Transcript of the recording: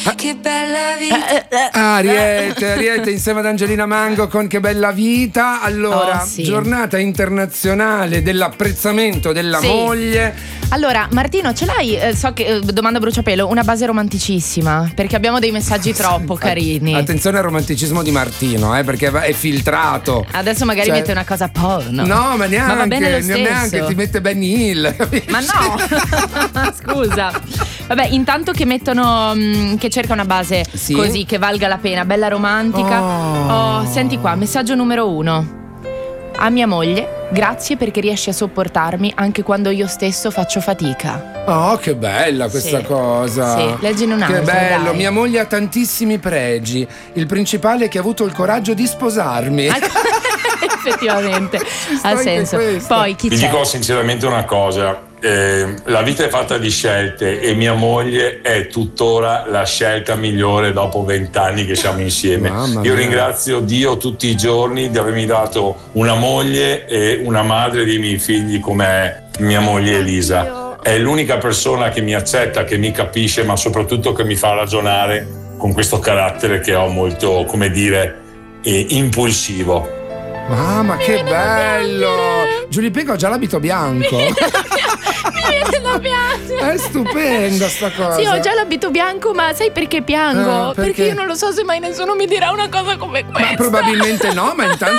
Che bella vita. Ariete insieme ad Angelina Mango con Che bella vita. Allora, sì. Giornata internazionale dell'apprezzamento della moglie. Allora, Martino, ce l'hai? So che domanda a bruciapelo, una base romanticissima, perché abbiamo dei messaggi troppo carini. Attenzione al romanticismo di Martino, perché è filtrato. Adesso magari mette una cosa porno. No, ma neanche, va bene lo stesso. neanche ti mette Benny Hill. Ma no. Scusa. Vabbè, intanto che mettono che cerca una base così che valga la pena, bella romantica. Oh, senti qua, messaggio numero 1. A mia moglie, grazie perché riesci a sopportarmi anche quando io stesso faccio fatica. Oh, che bella questa cosa. Sì, leggine un altro. Che bello, dai. mia moglie ha tantissimi pregi. Il principale è che ha avuto il coraggio di sposarmi. Effettivamente, ha senso. Poi chi Vi c'è? dico sinceramente una cosa. La vita è fatta di scelte e mia moglie è tuttora la scelta migliore dopo 20 anni che siamo insieme. Io ringrazio Dio tutti i giorni di avermi dato una moglie e una madre dei miei figli come mia moglie Elisa. È l'unica persona che mi accetta, che mi capisce, ma soprattutto che mi fa ragionare con questo carattere che ho molto, come dire, impulsivo. Ma che bello! Giulia Pico ha già l'abito bianco. Mi viene da piangere. È stupenda sta cosa. Sì, ho già l'abito bianco, ma sai perché piango? Perché? Perché io non lo so se mai nessuno mi dirà una cosa come questa. Ma probabilmente no, ma intanto